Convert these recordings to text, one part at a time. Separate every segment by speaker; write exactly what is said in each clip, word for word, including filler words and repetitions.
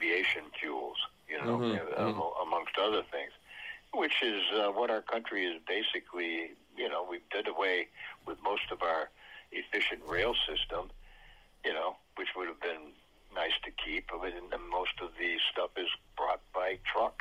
Speaker 1: aviation fuels, you know,
Speaker 2: mm-hmm,
Speaker 1: uh,
Speaker 2: mm-hmm.
Speaker 1: amongst other things, which is uh, what our country is basically, you know, we've did away with most of our efficient rail system, you know, which would have been nice to keep, but most of the stuff is brought by truck.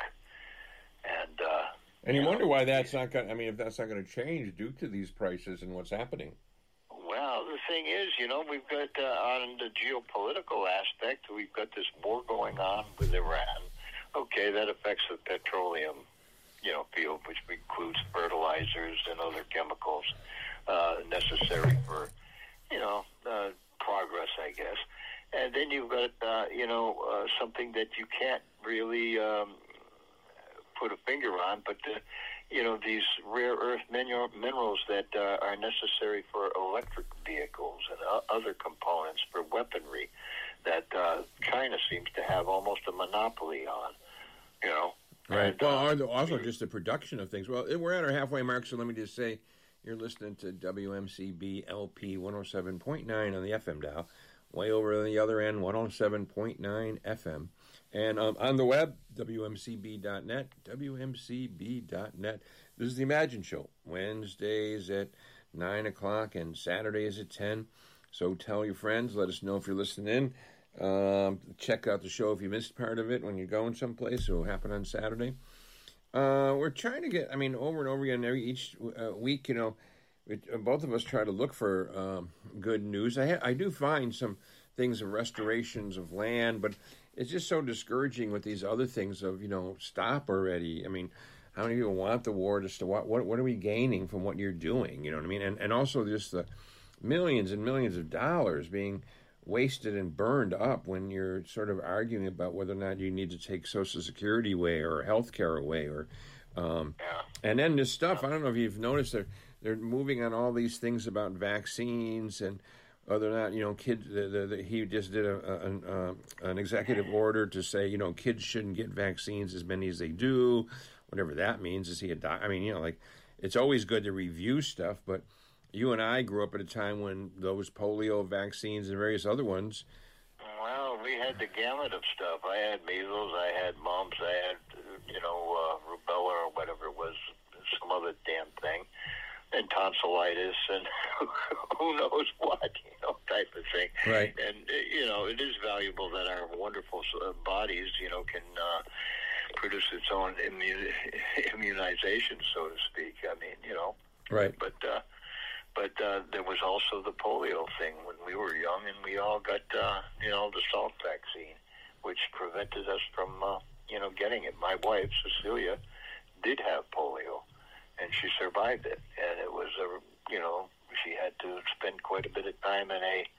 Speaker 1: And uh,
Speaker 2: and you,
Speaker 1: you
Speaker 2: wonder
Speaker 1: know,
Speaker 2: why that's not going. I mean, if that's not going to change due to these prices and what's happening.
Speaker 1: Well, the thing is, you know, we've got uh, on the geopolitical aspect, we've got this war going on with Iran. Okay, that affects the petroleum, you know, field, which includes fertilizers and other chemicals uh, necessary for, you know, uh, progress, I guess. And then you've got, uh, you know, uh, something that you can't really um, put a finger on, but, uh, you know, these rare earth mineral, minerals that uh, are necessary for electric vehicles and uh, other components for weaponry that uh, China seems to have almost a monopoly on, you know.
Speaker 2: Right.
Speaker 1: And,
Speaker 2: well,
Speaker 1: uh,
Speaker 2: also just the production of things. Well, we're at our halfway mark, so let me just say you're listening to W M C B L P one oh seven point nine on the F M dial. Way over the other end, one oh seven point nine F M. And um, on the web, W M C B dot net, W M C B dot net. This is the Imagine Show, Wednesdays at nine o'clock and Saturdays at ten. So tell your friends, let us know if you're listening in. Um, check out the show if you missed part of it when you're going someplace. It will happen on Saturday. Uh, we're trying to get, I mean, over and over again, every each uh, week, you know, it, uh, both of us try to look for um, good news. I, ha- I do find some things of restorations of land, but it's just so discouraging with these other things of, you know, stop already. I mean, how many people want the war? Just to what, what, what are we gaining from what you're doing? You know what I mean? And, and also just the millions and millions of dollars being wasted and burned up when you're sort of arguing about whether or not you need to take Social Security away or health care away or um, and then this stuff, I don't know if you've noticed, they're, they're moving on all these things about vaccines and whether or not, you know, kids, the, the, the, he just did a, a, an, uh, an executive order to say, you know, kids shouldn't get vaccines as many as they do, whatever that means. Is he a doc? I mean, you know, like, it's always good to review stuff, but you and I grew up at a time when those polio vaccines and various other ones.
Speaker 1: Well, we had the gamut of stuff. I had measles, I had mumps, I had, you know, uh, rubella or whatever it was, some other damn thing, and tonsillitis, and who knows what, you know, type of thing.
Speaker 2: Right.
Speaker 1: And, you know, it is valuable that our wonderful bodies, you know, can uh, produce its own immun- immunization, so to speak. I mean, you know.
Speaker 2: Right.
Speaker 1: But, uh, But uh, there was also the polio thing when we were young, and we all got, uh, you know, the Salk vaccine, which prevented us from, uh, you know, getting it. My wife, Cecilia, did have polio, and she survived it. And it was, a, you know, she had to spend quite a bit of time in a,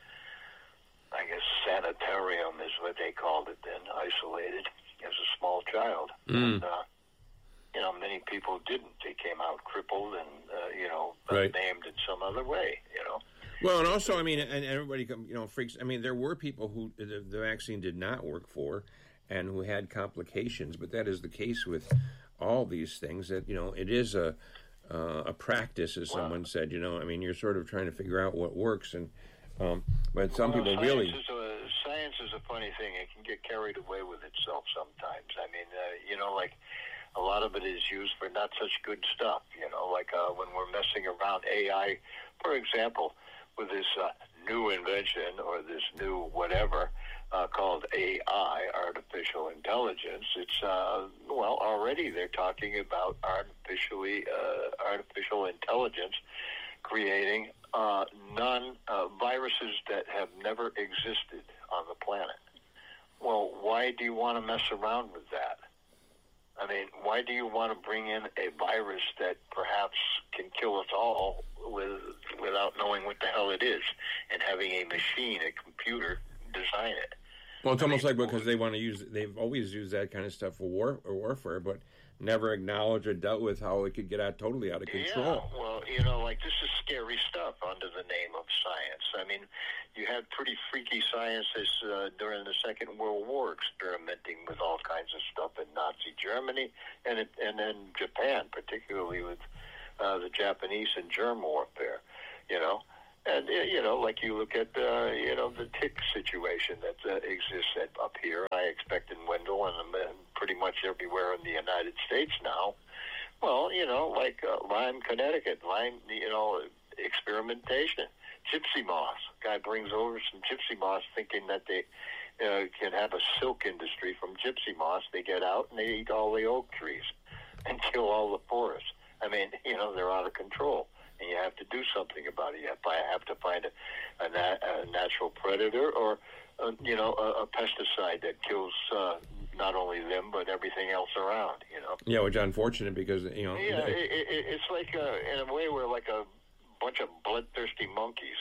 Speaker 1: I guess, sanitarium is what they called it then, isolated as a small child.
Speaker 2: Mm.
Speaker 1: And, uh, you know, many people didn't. They came out crippled and, uh, you know,
Speaker 2: right.
Speaker 1: named in some other way, you know.
Speaker 2: Well, and also, I mean, and everybody, you know, freaks. I mean, there were people who the, the vaccine did not work for and who had complications, but that is the case with all these things that, you know, it is a uh, a practice, as
Speaker 1: well,
Speaker 2: someone said, you know. I mean, you're sort of trying to figure out what works, and um, but some
Speaker 1: well,
Speaker 2: people
Speaker 1: science
Speaker 2: really...
Speaker 1: Is a, science is a funny thing. It can get carried away with itself sometimes. I mean, uh, you know, like... A lot of it is used for not such good stuff, you know, like uh, when we're messing around A I, for example, with this uh, new invention or this new whatever uh, called A I, artificial intelligence. It's, uh, well, already they're talking about artificially uh, artificial intelligence creating uh, non uh, viruses that have never existed on the planet. Well, why do you want to mess around with that? I mean, why do you want to bring in a virus that perhaps can kill us all with, without knowing what the hell it is and having a machine, a computer, design it?
Speaker 2: Well, it's
Speaker 1: I
Speaker 2: almost
Speaker 1: mean,
Speaker 2: like because they want to use, they've always used that kind of stuff for war or warfare, but never acknowledged or dealt with how it could get out totally out of control.
Speaker 1: Yeah, well, you know, like this is scary stuff under the name of science. I mean, you had pretty freaky scientists uh, during the Second World War experimenting with all kinds of stuff in Nazi Germany and it, and then Japan, particularly with uh, the Japanese and germ warfare, you know. And, you know, like you look at, uh, you know, the tick situation that uh, exists at, up here. I expect in when States now. Well, you know, like uh, Lyme, Connecticut, Lyme, you know, experimentation. Gypsy moss. Guy brings over some gypsy moss thinking that they uh, can have a silk industry from gypsy moss. They get out and they eat all the oak trees and kill all the forests. I mean, you know, they're out of control. And you have to do something about it. You have to find a, a, nat- a natural predator or, uh, you know, a, a pesticide that kills uh, not only them but everything else around, you know.
Speaker 2: Yeah, which is unfortunate because, you know.
Speaker 1: Yeah, it, it, it's like, a, in a way, we're like a bunch of bloodthirsty monkeys.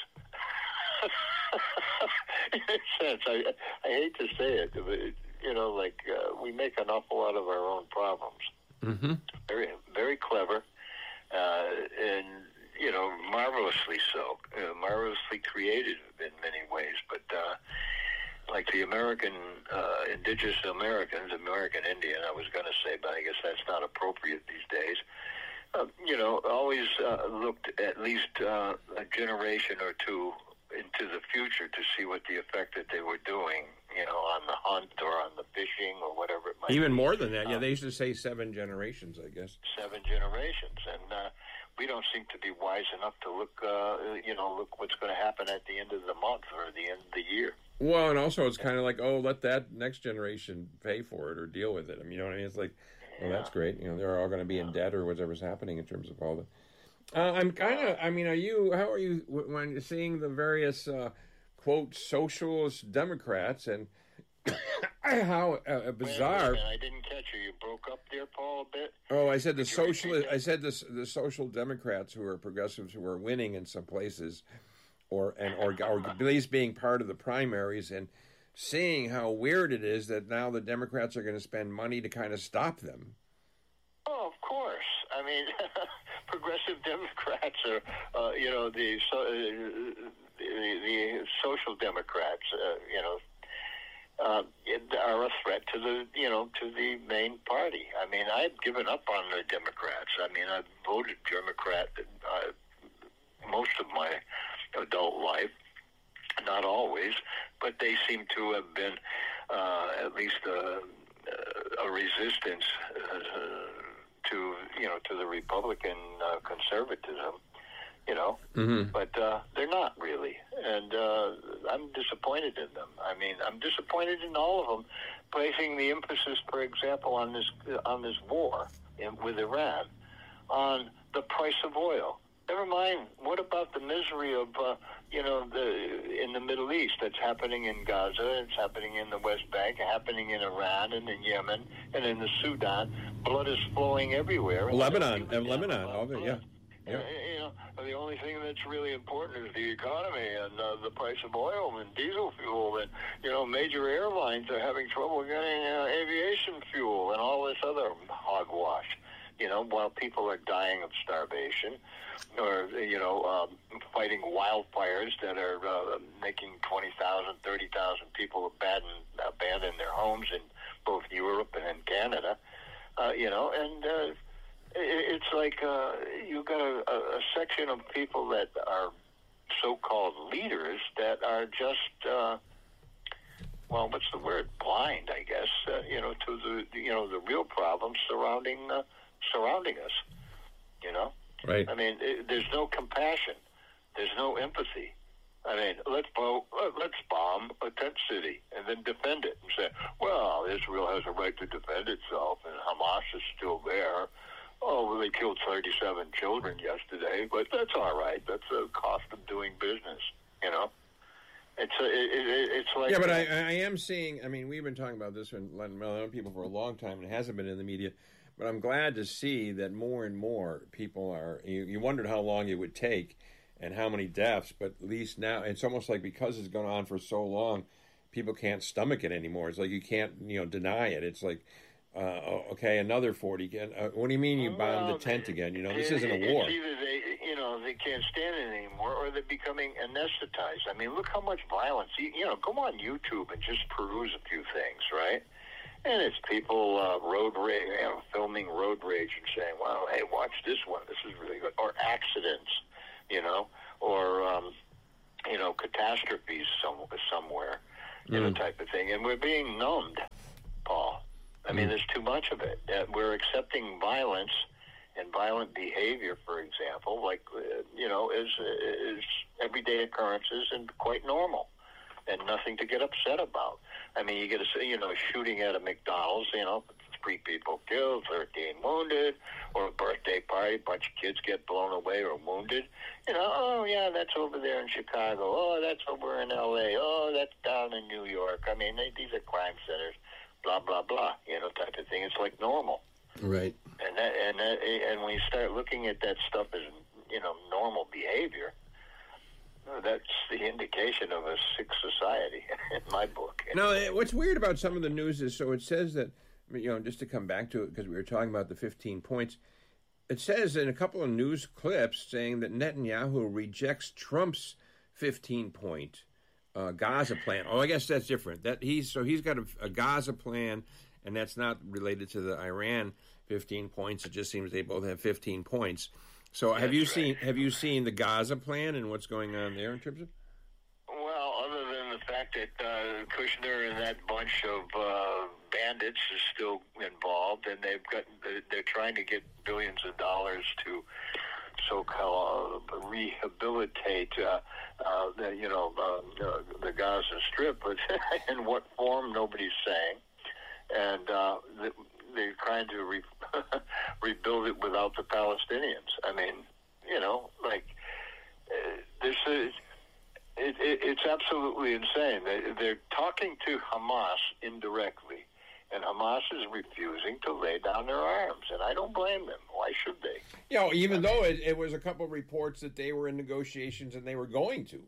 Speaker 1: In a sense, I, I hate to say it, but, it, you know, like uh, we make an awful lot of our own problems.
Speaker 2: Mm-hmm.
Speaker 1: Very, very clever, uh, and, you know, marvelously so, uh, marvelously creative in many ways, but uh, like the American, uh, indigenous Americans, American Indian, I was going to say, but I guess that's not appropriate these days, uh, you know, always uh, looked at least uh, a generation or two into the future to see what the effect that they were doing, you know, on the hunt or on the fishing or whatever it might
Speaker 2: Even
Speaker 1: be.
Speaker 2: more than that. Yeah,
Speaker 1: um,
Speaker 2: they used to say seven generations, I guess.
Speaker 1: Seven generations. And uh, we don't seem to be wise enough to look, uh, you know, look what's going to happen at the end of the month or the end of the year.
Speaker 2: Well, and also it's kind of like, oh, let that next generation pay for it or deal with it. I mean, you know what I mean? It's like, well, that's great. You know, they're all going to be in debt or whatever's happening in terms of all the... Uh, I'm kind of, I mean, are you, how are you, when you're seeing the various, uh, quote, socialist Democrats and how uh, bizarre...
Speaker 1: Wait, I didn't catch you. You broke up there, Paul, a bit?
Speaker 2: Oh, I said the socialist, I said the, the social Democrats who are progressives who are winning in some places or, and, or, or at least being part of the primaries and seeing how weird it is that now the Democrats are going to spend money to kind of stop them.
Speaker 1: Oh, of course. I mean, progressive Democrats are, uh, you know, the, so, uh, the the social Democrats, uh, you know, uh, are a threat to the, you know, to the main party. I mean, I've given up on the Democrats. I mean, I've voted Democrat uh, most of my adult life, not always, but they seem to have been uh, at least a, a resistance uh, to, you know, to the Republican uh, conservatism, you know,
Speaker 2: mm-hmm.
Speaker 1: but uh, they're not really, and uh, I'm disappointed in them. I mean, I'm disappointed in all of them, placing the emphasis, for example, on this on this war in, with Iran, on the price of oil. Never mind, what about the misery of, uh, you know, the in the Middle East that's happening in Gaza, it's happening in the West Bank, happening in Iran and in Yemen and in the Sudan. Blood is flowing everywhere.
Speaker 2: Lebanon, and Lebanon, all the, yeah. yeah.
Speaker 1: Uh, you know, the only thing that's really important is the economy and uh, the price of oil and diesel fuel. And, you know, major airlines are having trouble getting uh, aviation fuel and all this other hogwash, you know, while people are dying of starvation or, you know, um, fighting wildfires that are uh, making twenty thousand, thirty thousand people abandon, abandon their homes in both Europe and in Canada, uh, you know, and uh, it, it's like uh, you've got a, a section of people that are so-called leaders that are just, uh, well, what's the word, blind, I guess, uh, you know, to the, you know, the real problems surrounding uh, surrounding us, you know?
Speaker 2: Right.
Speaker 1: I mean, it, there's no compassion. There's no empathy. I mean, let's blow, let's bomb a tent city and then defend it and say, well, Israel has a right to defend itself and Hamas is still there. Oh, well, they killed thirty-seven children yesterday, but that's all right. That's the cost of doing business, you know? It's a, it, it, it's like...
Speaker 2: Yeah, but I, I am seeing, I mean, we've been talking about this with a lot of people for a long time, and it hasn't been in the media. But I'm glad to see that more and more people are, you, you wondered how long it would take and how many deaths, but at least now, it's almost like because it's gone on for so long, people can't stomach it anymore. It's like you can't, you know, deny it. It's like, uh, okay, another forty again. Uh, what do you mean you bombed
Speaker 1: well,
Speaker 2: the tent again? You know, this
Speaker 1: it,
Speaker 2: isn't a war.
Speaker 1: It's either they, you know, they can't stand it anymore or they're becoming anesthetized. I mean, look how much violence, you, you know, go on YouTube and just peruse a few things, right? And it's people uh, road rage, you know, filming road rage and saying, well, hey, watch this one. This is really good. Or accidents, you know, or, um, you know, catastrophes some, somewhere, you
Speaker 2: mm.
Speaker 1: know, type of thing. And we're being numbed, Paul. I mean, there's too much of it. Uh, we're accepting violence and violent behavior, for example, like, uh, you know, is, is everyday occurrences and quite normal and nothing to get upset about. I mean, you get a, you know, shooting at a McDonald's, you know, three people killed, thirteen wounded, or a birthday party, a bunch of kids get blown away or wounded. You know, oh, yeah, that's over there in Chicago. Oh, that's over in L A. Oh, that's down in New York. I mean, they, these are crime centers, blah, blah, blah, you know, type of thing. It's like normal.
Speaker 2: Right.
Speaker 1: And that, and that, and when you start looking at that stuff as, you know, normal behavior, that's the indication of a sick society, in my book.
Speaker 2: Now, what's weird about some of the news is, so it says that, you know, just to come back to it, because we were talking about the fifteen points, it says in a couple of news clips saying that Netanyahu rejects Trump's fifteen-point uh, Gaza plan. Oh, I guess that's different. That he's so he's got a, a Gaza plan, and that's not related to the Iran fifteen points. It just seems they both have fifteen points. So have
Speaker 1: That's
Speaker 2: you
Speaker 1: right.
Speaker 2: seen have you seen the Gaza plan and what's going on there in terms of?
Speaker 1: Well, other than the fact that uh, Kushner and that bunch of uh, bandits is still involved, and they've got they're trying to get billions of dollars to so-called uh, rehabilitate, uh, uh, the, you know, uh, uh, the Gaza Strip, but in what form, nobody's saying, and uh, the, they're trying to re- rebuild it without the Palestinians. I mean, you know, like uh, this is it, it, it's absolutely insane. They, they're talking to Hamas indirectly, and Hamas is refusing to lay down their arms, and I don't blame them. Why should they?
Speaker 2: You know, even though it, it was a couple of reports that they were in negotiations and they were going to.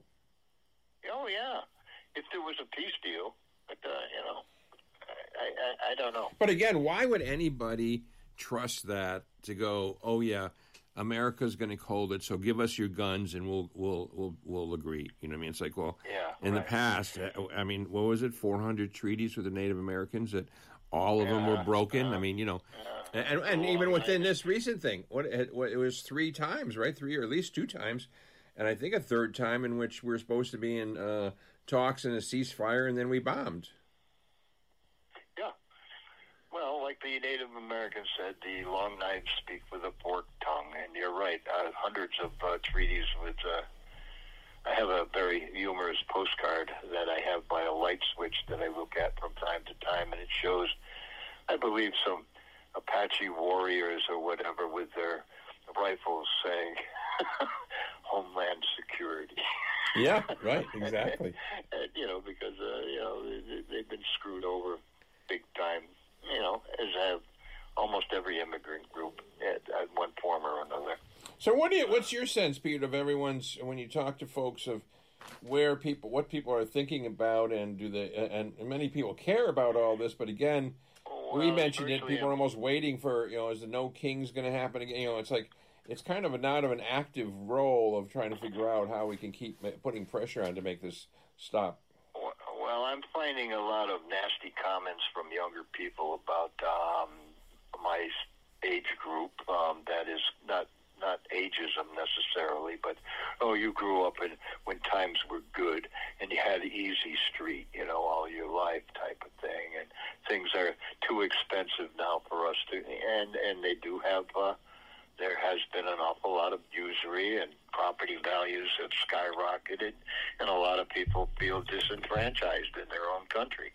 Speaker 1: Oh yeah, if there was a peace deal, but uh, you know. I, I, I don't know.
Speaker 2: But again, why would anybody trust that to go, oh yeah, America's going to hold it, so give us your guns and we'll we'll we'll we'll agree. You know what I mean? It's like, well,
Speaker 1: yeah,
Speaker 2: in
Speaker 1: right.
Speaker 2: the past, I mean, what was it, four hundred treaties with the Native Americans that all of
Speaker 1: yeah,
Speaker 2: them were broken?
Speaker 1: uh,
Speaker 2: I mean, you know,
Speaker 1: yeah.
Speaker 2: and and
Speaker 1: Long
Speaker 2: even within
Speaker 1: night.
Speaker 2: this recent thing, what it, what it was three times, right? Three or at least two times, and I think a third time in which we're supposed to be in uh, talks and a ceasefire, and then we bombed.
Speaker 1: Well, like the Native Americans said, the long knives speak with a forked tongue, and you're right. Uh, hundreds of uh, treaties with. Uh, I have a very humorous postcard that I have by a light switch that I look at from time to time, and it shows, I believe, some Apache warriors or whatever with their rifles saying "Homeland Security."
Speaker 2: Yeah, right, exactly.
Speaker 1: and, you know, because uh, you know they, they've been screwed over big time. You know, as have almost every immigrant group at, at one form or another.
Speaker 2: So, what do you, what's your sense, Pete, of everyone's when you talk to folks of where people, what people are thinking about, and do they, and, and many people care about all this, but again,
Speaker 1: Well,
Speaker 2: we mentioned it.
Speaker 1: especially
Speaker 2: People are almost waiting for, you know, is the No King's going to happen again? You know, it's like it's kind of a not of an active role of trying to figure out how we can keep ma- putting pressure on to make this stop.
Speaker 1: Well, I'm finding a lot of nasty comments from younger people about um, my age group. Um, that is not not ageism necessarily, but oh, you grew up in when times were good and you had easy street, you know, all your life type of thing, and things are too expensive now for us to. And and they do have. Uh, There has been an awful lot of usury, and property values have skyrocketed, and a lot of people feel disenfranchised in their own country.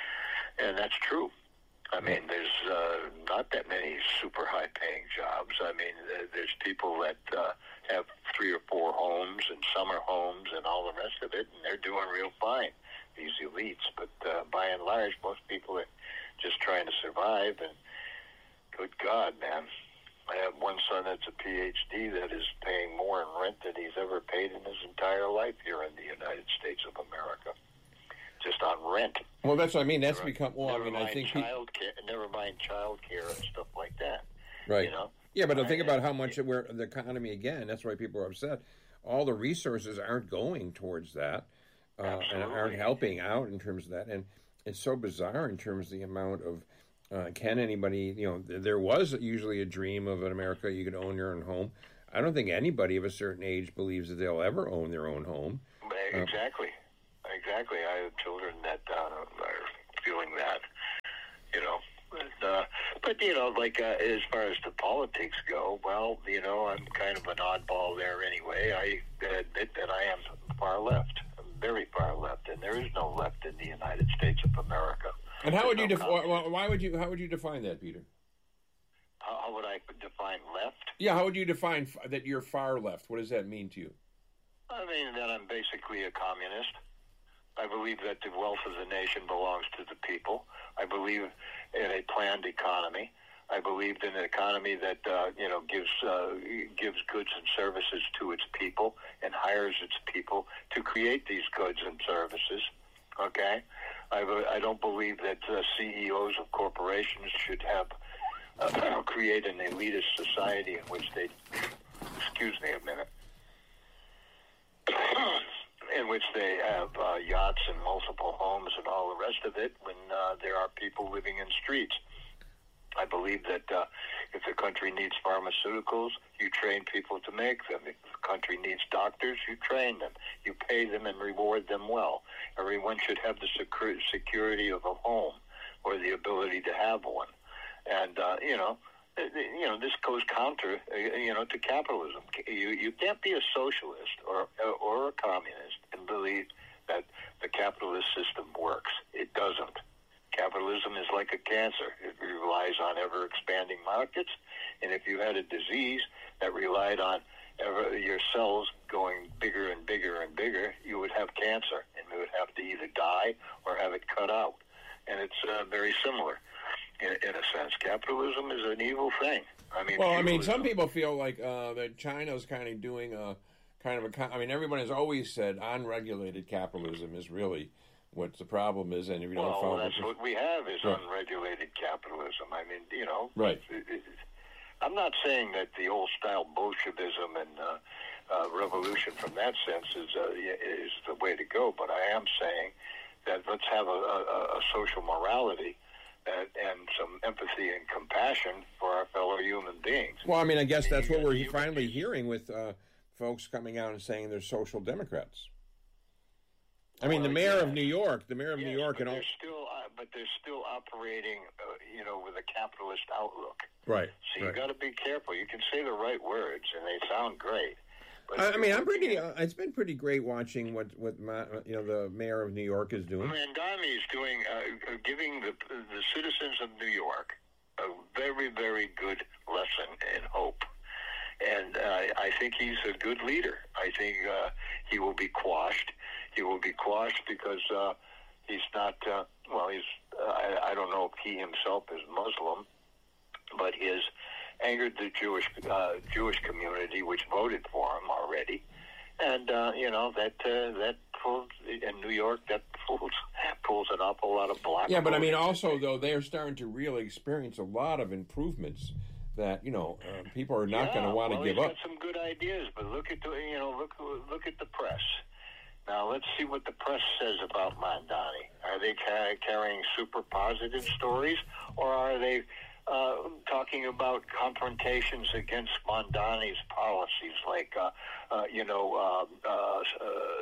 Speaker 1: And that's true. I mean, there's uh, not that many super high-paying jobs. I mean, there's people that uh, have three or four homes and summer homes and all the rest of it, and they're doing real fine, these elites. But uh, by and large, most people are just trying to survive, and good God, man. I have one son that's a P H D that is paying more in rent than he's ever paid in his entire life here in the United States of America, just on rent.
Speaker 2: Well, that's what I mean. That's
Speaker 1: never,
Speaker 2: become. Well, I
Speaker 1: never
Speaker 2: mean,
Speaker 1: mind
Speaker 2: I think.
Speaker 1: child care, never mind child care and stuff like that.
Speaker 2: Right.
Speaker 1: You know?
Speaker 2: Yeah, but think
Speaker 1: I,
Speaker 2: about how much it, where the economy again. That's why people are upset. All the resources aren't going towards that, uh, and aren't helping out in terms of that. And it's so bizarre in terms of the amount of. Uh, can anybody, you know, there was usually a dream of an America you could own your own home. I don't think anybody of a certain age believes that they'll ever own their own home.
Speaker 1: Exactly. Uh, exactly. I have children that uh, are feeling that, you know. but, you know, like uh, as far as the politics go, well, you know, I'm kind of an oddball there anyway. I admit that I am far left, I'm very far left, and there is no left in the United States of America.
Speaker 2: And how would
Speaker 1: There's
Speaker 2: you
Speaker 1: no
Speaker 2: define?
Speaker 1: communism.
Speaker 2: Why would you? How would you define that, Peter?
Speaker 1: How, how would I define left?
Speaker 2: Yeah, how would you define f- that you're far left? What does that mean to you?
Speaker 1: I mean that I'm basically a communist. I believe that the wealth of the nation belongs to the people. I believe in a planned economy. I believe in an economy that uh, you know gives uh, gives goods and services to its people and hires its people to create these goods and services. Okay, I, I don't believe that uh, C E Os of corporations should have uh, create an elitist society in which they excuse me a minute. in which they have uh, yachts and multiple homes and all the rest of it when uh, there are people living in streets. I believe that uh, if the country needs pharmaceuticals, you train people to make them. If the country needs doctors, you train them. You pay them and reward them well. Everyone should have the secur- security of a home or the ability to have one. And, uh, you know, you know, this goes counter, you know, to capitalism. You you can't be a socialist or or a communist and believe that the capitalist system works. It doesn't. Capitalism is like a cancer. It relies on ever-expanding markets, and if you had a disease that relied on ever, your cells going bigger and bigger and bigger, you would have cancer, and you would have to either die or have it cut out. And it's uh, very similar. In, in a sense, capitalism is an evil thing. I mean,
Speaker 2: well, I mean,
Speaker 1: feudalism-
Speaker 2: some people feel like uh, that China's kind of doing a kind of a. I mean, everyone has always said unregulated capitalism is really what the problem is, and if you don't
Speaker 1: well,
Speaker 2: follow,
Speaker 1: that's
Speaker 2: it,
Speaker 1: what we have is
Speaker 2: Right.
Speaker 1: unregulated capitalism. I mean, you know,
Speaker 2: Right.
Speaker 1: it- it- I'm not saying that the old style Bolshevism and uh, uh, revolution, from that sense, is uh, is the way to go. But I am saying that let's have a, a, a social morality. And, and some empathy and compassion for our fellow human beings.
Speaker 2: Well, I mean, I guess that's what we're
Speaker 1: You-
Speaker 2: finally hearing with uh, folks coming out and saying they're social democrats. I mean, the
Speaker 1: Well,
Speaker 2: mayor
Speaker 1: yeah.
Speaker 2: of New York, the mayor of
Speaker 1: Yes,
Speaker 2: New York,
Speaker 1: but
Speaker 2: and all.
Speaker 1: they're still, uh, but they're still operating, uh, you know, with a capitalist outlook.
Speaker 2: Right.
Speaker 1: So you
Speaker 2: right.
Speaker 1: got to be careful. You can say the right words, and they sound great. But
Speaker 2: I, I
Speaker 1: if
Speaker 2: mean,
Speaker 1: you're
Speaker 2: I'm pretty.
Speaker 1: looking
Speaker 2: Uh, it's been pretty great watching what what my, you know the mayor of New York is doing.
Speaker 1: Mandami is doing, uh, uh, giving the the citizens of New York a very, very good lesson in hope. And uh, I think he's a good leader. I think uh, he will be quashed. He will be quashed because uh, he's not, uh, well, he's, uh, I, I don't know if he himself is Muslim, but he has angered the Jewish uh, Jewish community, which voted for him already. And, uh, you know, that uh, that pulls, in New York, that pulls, pulls an awful lot of block.
Speaker 2: Yeah, but I mean,
Speaker 1: voting.
Speaker 2: also though they are starting to really experience a lot of improvements that you know uh, people are not
Speaker 1: yeah,
Speaker 2: going to want to
Speaker 1: well,
Speaker 2: give
Speaker 1: he's
Speaker 2: up.
Speaker 1: got some good ideas, but look at the you know look look at the press. Now let's see what the press says about Mandani. Are they ca- carrying super positive stories, or are they uh, talking about confrontations against Mandani's policies, like uh, uh, you know uh, uh, uh,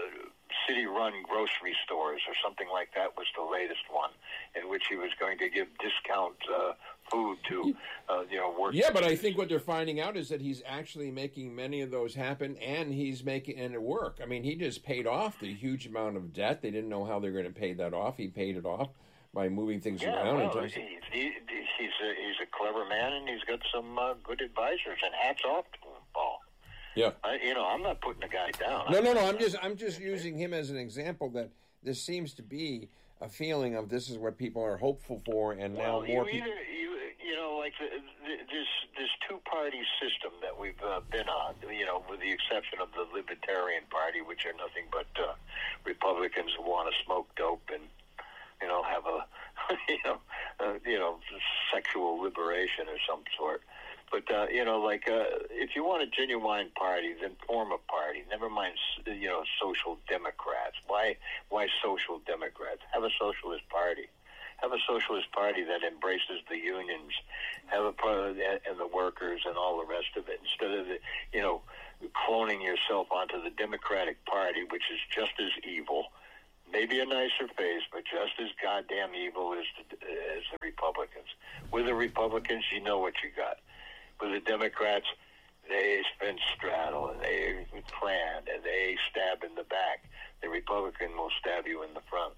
Speaker 1: city-run grocery stores or something like that was the latest one, in which he was going to give discount uh, food to uh, you know workers.
Speaker 2: Yeah, but I think what they're finding out is that he's actually making many of those happen, and he's making and it work. I mean, he just paid off the huge amount of debt. They didn't know how they're going to pay that off. He paid it off by moving things
Speaker 1: Yeah,
Speaker 2: around.
Speaker 1: well,
Speaker 2: and
Speaker 1: he, he, he's a, he's a clever man, and he's got some uh, good advisors. And hats off to him, Paul.
Speaker 2: yeah.
Speaker 1: I, you know, I'm not putting the guy down.
Speaker 2: No, no, no. I'm just I'm just using him as an example that this seems to be a feeling of this is what people are hopeful for, and now
Speaker 1: Well,
Speaker 2: more
Speaker 1: you
Speaker 2: people.
Speaker 1: either you you know like the, the, this this two party system that we've uh, been on, you know, with the exception of the Libertarian Party, which are nothing but uh, Republicans who want to smoke dope and you know have a you know uh, you know sexual liberation or some sort. But, uh, you know, like, uh, if you want a genuine party, then form a party. Never mind, you know, social democrats. Why why social democrats? Have a socialist party. Have a socialist party that embraces the unions, have a and the workers and all the rest of it, instead of, the, you know, cloning yourself onto the Democratic Party, which is just as evil. Maybe a nicer face, but just as goddamn evil as the, as the Republicans. With the Republicans, you know what you got. With the Democrats, they spin straddle and they plan and they stab in the back. The Republican will stab you in the front.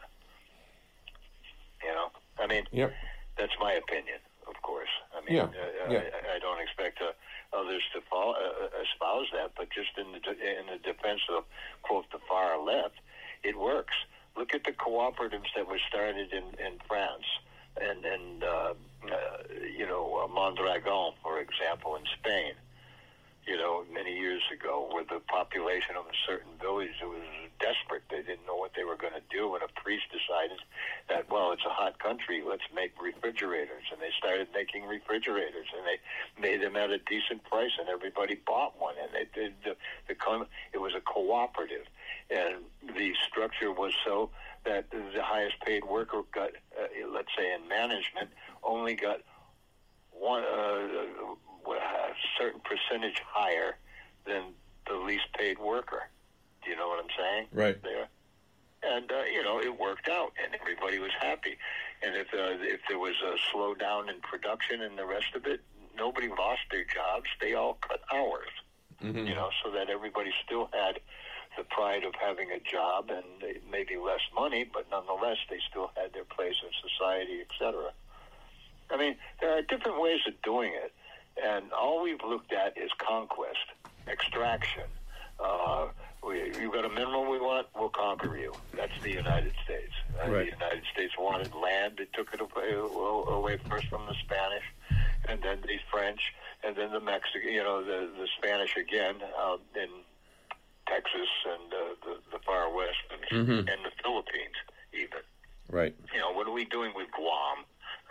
Speaker 1: You know, I mean,
Speaker 2: yep.
Speaker 1: That's my opinion, of course. I mean,
Speaker 2: yeah.
Speaker 1: Uh,
Speaker 2: yeah.
Speaker 1: I, I don't expect uh, others to follow, uh, espouse that, but just in the in the defense of, quote, the far left, it works. Look at the cooperatives that were started in, in France and, and uh, uh, you know, uh, Mondragon, for example, in Spain. You know, many years ago, where the population of a certain village was desperate. They didn't know what they were going to do, and a priest decided that, well, it's a hot country, let's make refrigerators. And they started making refrigerators, and they made them at a decent price, and everybody bought one. And they did the, the it was a cooperative, and the structure was so that the highest paid worker got, uh, let's say in management, only got one. Uh, a certain percentage higher than the least paid worker. Do you know what I'm saying?
Speaker 2: Right.
Speaker 1: There. And, uh, you know, it worked out, and everybody was happy. And if uh, if there was a slowdown in production and the rest of it, nobody lost their jobs. They all cut hours, mm-hmm. you know, so that everybody still had the pride of having a job and maybe less money, but nonetheless they still had their place in society, et cetera. I mean, there are different ways of doing it. And all we've looked at is conquest, extraction. Uh, we, you've got a mineral we want, we'll conquer you. That's the United States. Uh,
Speaker 2: right.
Speaker 1: The United States wanted land. They took it away, away first from the Spanish, and then the French, and then the Mexican, you know, the, the Spanish again uh, in Texas and uh, the, the far west and, mm-hmm. and the Philippines even.
Speaker 2: Right.
Speaker 1: You know, what are we doing with Guam?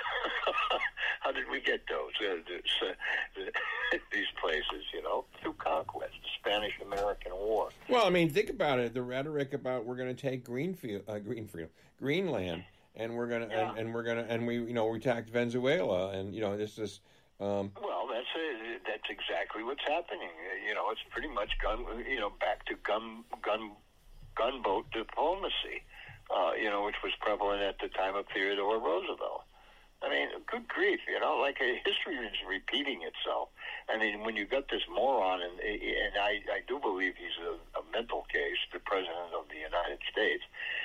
Speaker 1: How did we get those uh, this, uh, these places? You know, through conquest, the Spanish-American War.
Speaker 2: Well, I mean, think about it. The rhetoric about we're going to take Greenfield, uh, Greenfield, Greenland, and we're going to, yeah. and, and we're going to, and we, you know, we attacked Venezuela, and you know, this is. Um,
Speaker 1: well, that's a, that's exactly what's happening. You know, it's pretty much gun. You know, back to gun gun gunboat diplomacy. Uh, you know, which was prevalent at the time of Theodore Roosevelt. I mean, good grief, you know, like uh, history is repeating itself. I mean, when you got this moron, and and I, I do believe he's a, a mental case, the President of the United States,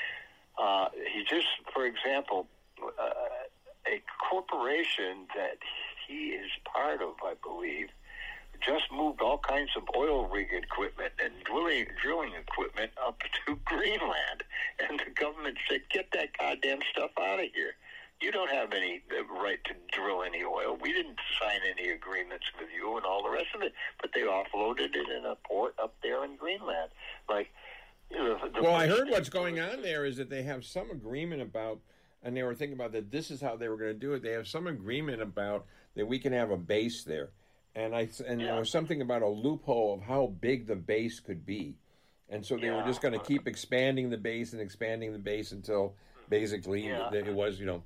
Speaker 1: uh, he just, for example, uh, a corporation that he is part of, I believe, just moved all kinds of oil rig equipment and drilling, drilling equipment up to Greenland. And the government said, get that goddamn stuff out of here. You don't have any right to drill any oil. We didn't sign any agreements with you and all the rest of it. But they offloaded it in a port up there in Greenland. Like, you know, the
Speaker 2: well, I heard what's going on there is that they have some agreement about, and they were thinking about that this is how they were going to do it. They have some agreement about that we can have a base there. And I and yeah. there was something about a loophole of how big the base could be. And so they yeah. were just going to keep expanding the base and expanding the base until basically yeah. it was, you know.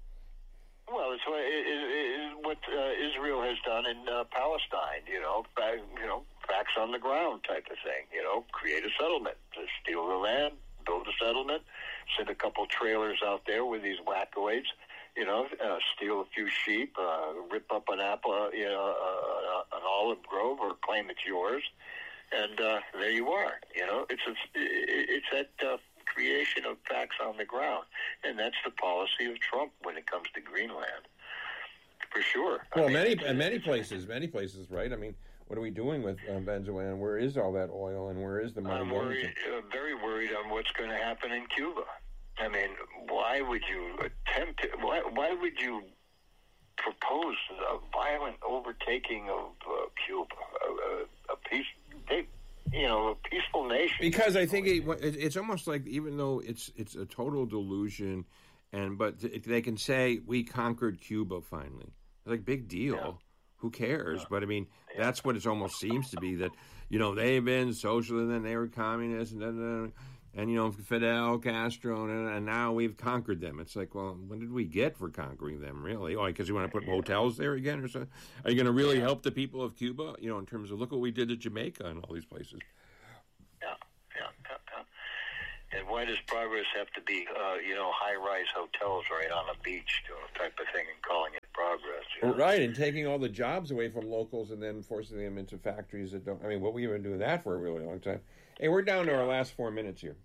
Speaker 1: Well, it's what, it, it, it, what uh, Israel has done in uh, Palestine, you know, back, you know, facts on the ground type of thing, you know, create a settlement, just steal the land, build a settlement, send a couple trailers out there with these wackoids, you know, uh, steal a few sheep, uh, rip up an apple, uh, you know, uh, an olive grove or claim it's yours, and uh, there you are, you know, it's a, it's that uh, creation of facts on the ground, and that's the policy of Trump when it comes to Greenland, for sure.
Speaker 2: Well, I mean, many and many places, many places, right? I mean, what are we doing with uh, Venezuela? Where is all that oil, and where is the money
Speaker 1: I'm
Speaker 2: going
Speaker 1: worried,
Speaker 2: to?
Speaker 1: uh, very worried on what's going to happen in Cuba. I mean, why would you attempt it? Why, why would you propose a violent overtaking of uh, Cuba, a, a, a peace? They, you know, a peaceful nation.
Speaker 2: Because I think it, it's almost like, even though it's it's a total delusion, and but they can say we conquered Cuba finally. It's like, big deal. Yeah. Who cares? Yeah. But I mean, yeah. that's what it almost seems to be, that, you know, they've been socialist and then they were communists and then, and you know, Fidel Castro, and, and now we've conquered them. It's like, well, what did we get for conquering them, really? Oh, because you want to put hotels there again or something? Are you going to really yeah. help the people of Cuba, you know, in terms of, look what we did to Jamaica and all these places?
Speaker 1: Yeah, yeah, yeah, yeah. And why does progress have to be, uh, you know, high-rise hotels right on a beach, you know, type of thing, and calling it progress, You know?
Speaker 2: Right, and taking all the jobs away from locals and then forcing them into factories that don't. I mean, what we've been doing that for a really long time. Hey, we're down to our last four minutes here.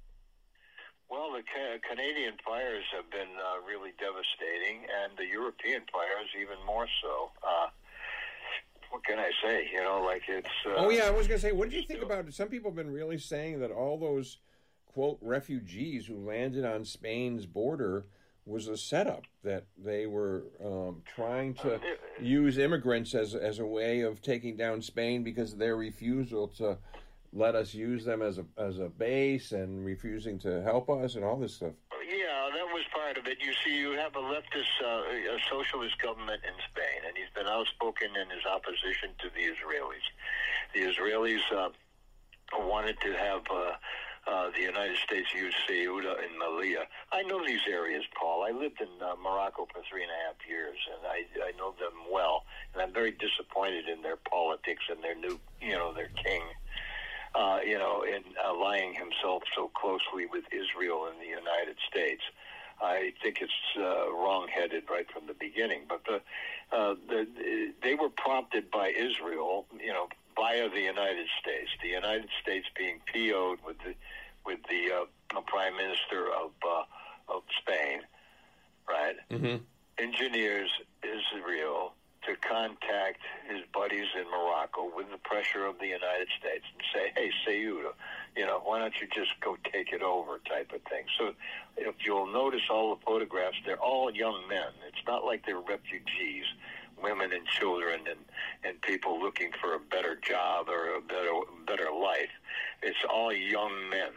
Speaker 1: Well, the ca- Canadian fires have been uh, really devastating, and the European fires even more so. Uh, what can I say? You know, like it's... Uh,
Speaker 2: oh, yeah, I was going to say, what did you think about it? Some people have been really saying that all those, quote, refugees who landed on Spain's border was a setup, that they were um, trying to uh, it, use immigrants as, as a way of taking down Spain because of their refusal to let us use them as a as a base and refusing to help us and all this stuff.
Speaker 1: Yeah, that was part of it. You see, you have a leftist, uh, a socialist government in Spain, and he's been outspoken in his opposition to the Israelis. The Israelis uh, wanted to have uh, uh, the United States use Ceuta and Melilla. I know these areas, Paul. I lived in uh, Morocco for three and a half years, and I, I know them well. And I'm very disappointed in their politics and their new, you know, their king. Uh, you know, in allying himself so closely with Israel and the United States. I think it's uh, wrong-headed right from the beginning. But the, uh, the they were prompted by Israel, you know, via the United States. The United States being P O'd with the with the uh, Prime Minister of uh, of Spain, right?
Speaker 2: Mm-hmm.
Speaker 1: Engineers Israel to contact his buddies in Morocco with the pressure of the United States and say, hey, Ceuta, you know, why don't you just go take it over type of thing. So if you'll notice all the photographs, they're all young men. It's not like they're refugees, women and children and, and people looking for a better job or a better, better life. It's all young men,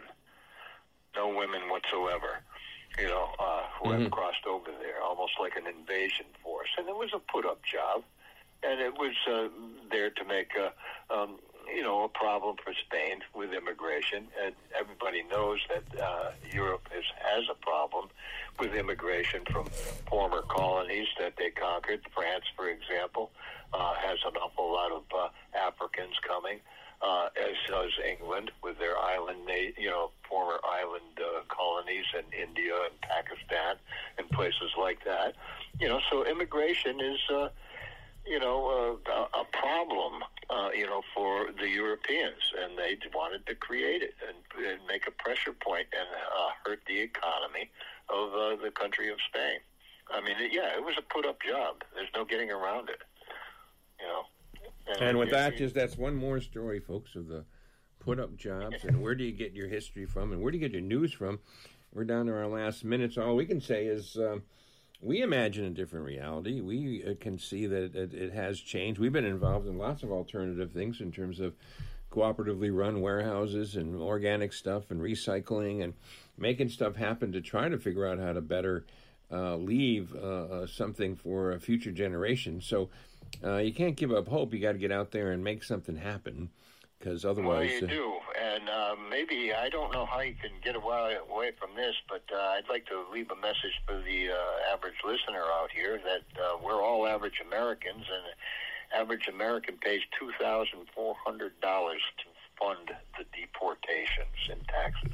Speaker 1: no women whatsoever. You know, uh, who mm-hmm. have crossed over there, almost like an invasion force. And it was a put-up job, and it was uh, there to make, a, um, you know, a problem for Spain with immigration. And everybody knows that uh, Europe is, has a problem with immigration from former colonies that they conquered. France, for example, uh, has an awful lot of uh, Africans coming. Uh, as does England with their island, you know, former island uh, colonies in India and Pakistan and places like that. You know, so immigration is, uh, you know, uh, a problem, uh, you know, for the Europeans, and they wanted to create it and, and make a pressure point and uh, hurt the economy of uh, the country of Spain. I mean, yeah, it was a put-up job. There's no getting around it, you know.
Speaker 2: And, and with that, just that's one more story, folks, of the put-up jobs. And where do you get your history from, and where do you get your news from? We're down to our last minutes. All we can say is um, we imagine a different reality. We uh, can see that it, it has changed. We've been involved in lots of alternative things in terms of cooperatively run warehouses and organic stuff and recycling and making stuff happen to try to figure out how to better uh, leave uh, uh, something for a future generation. So uh, you can't give up hope. You got to get out there and make something happen, because otherwise...
Speaker 1: Well, you uh, do. And uh, maybe, I don't know how you can get away, away from this, but uh, I'd like to leave a message for the uh, average listener out here that uh, we're all average Americans, and average American pays two thousand four hundred dollars to fund the deportations in taxes.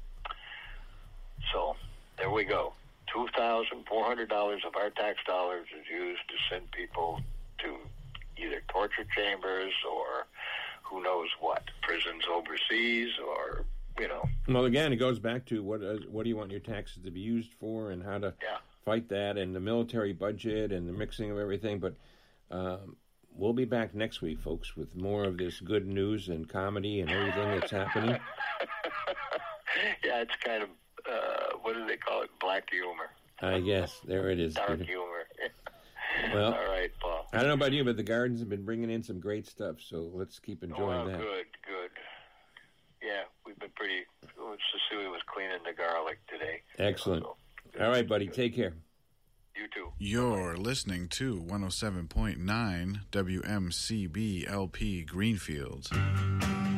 Speaker 1: So, there we go. two thousand four hundred dollars of our tax dollars is used to send people to either torture chambers or who knows what, prisons overseas, or, you know.
Speaker 2: Well, again, it goes back to what uh, what do you want your taxes to be used for, and how to
Speaker 1: yeah.
Speaker 2: fight that, and the military budget, and the mixing of everything. But um, we'll be back next week, folks, with more of this good news and comedy and everything that's happening.
Speaker 1: Yeah, it's kind of, uh, what do they call it, black humor.
Speaker 2: I guess. There it is.
Speaker 1: Dark humor.
Speaker 2: Well,
Speaker 1: all right, Paul.
Speaker 2: I don't know about you, but the Gardens have been bringing in some great stuff, so let's keep enjoying
Speaker 1: oh,
Speaker 2: that.
Speaker 1: Good, good. Yeah, we've been pretty... Cecilia was cleaning the garlic today.
Speaker 2: Excellent.
Speaker 1: So, good,
Speaker 2: all right, buddy.
Speaker 1: good.
Speaker 2: Take care.
Speaker 1: You too.
Speaker 3: You're listening to one oh seven point nine W M C B L P Greenfield.